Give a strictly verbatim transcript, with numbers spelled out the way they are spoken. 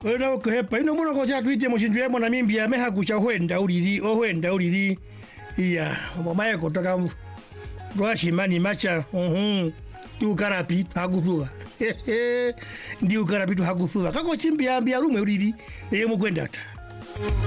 wena ukehepa ino muna kocha twite mushinjwe mwana mimbi ya meha kucha huenda ulili o huenda ulili iya mamaye kutoka rwashi mani macha mhm tu karapi hakuthua ndi ukarapi tu hakuthua kako chimbi ya mbia rume ulili yeye mukwenda ta